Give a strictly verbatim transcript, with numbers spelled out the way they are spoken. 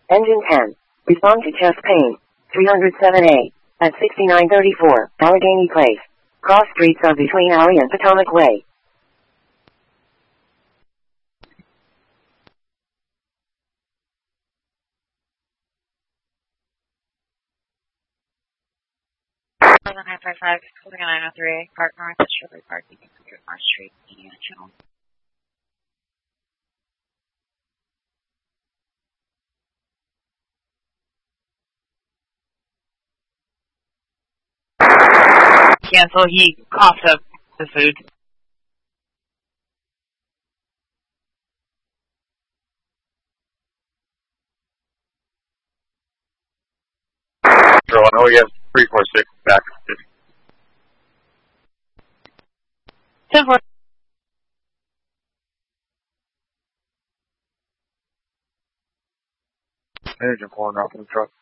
Engine ten. Respond to chest pain. three oh seven A. At sixty-nine thirty-four, Allegheny Place. Cross streets are between Alley and Potomac Way. nine five five, holding a nine oh three, Park North, Shrubbery Park, Beacon Street, Marsh Street, Indiana Channel. Cancel, he coughed up the food. Control, I know you have three four six back. ten four. Engine pulling off in the truck.